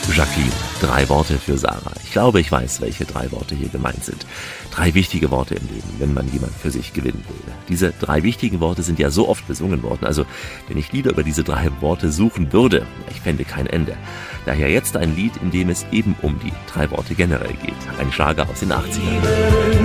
Jacqueline, 3 Worte für Sarah. Ich glaube, ich weiß, welche 3 Worte hier gemeint sind. 3 wichtige Worte im Leben, wenn man jemanden für sich gewinnen will. Diese 3 wichtigen Worte sind ja so oft besungen worden. Also, wenn ich Lieder über diese 3 Worte suchen würde, ich fände kein Ende. Daher jetzt ein Lied, in dem es eben um die 3 Worte generell geht. Ein Schlager aus den 80ern.